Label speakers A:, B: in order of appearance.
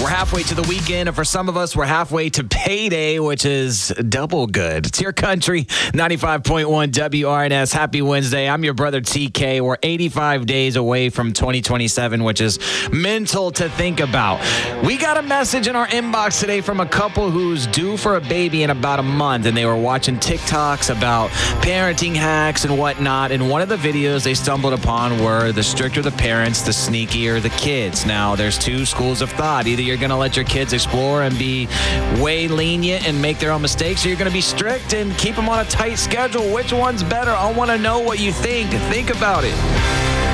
A: We're halfway to the weekend, and for some of us, we're halfway to payday, which is double good. It's your country, 95.1 WRNS. Happy Wednesday. I'm your brother TK. We're 85 days away from 2027, which is mental to think about. We got a message in our inbox today from a couple who's due for a baby in about a month, and they were watching TikToks about parenting hacks and whatnot, and one of the videos they stumbled upon were the stricter the parents, the sneakier the kids. Now, there's two schools of thought. Either you're going to let your kids explore and be way lenient and make their own mistakes, or you're going to be strict and keep them on a tight schedule. Which one's better? I want to know what you think. Think about it.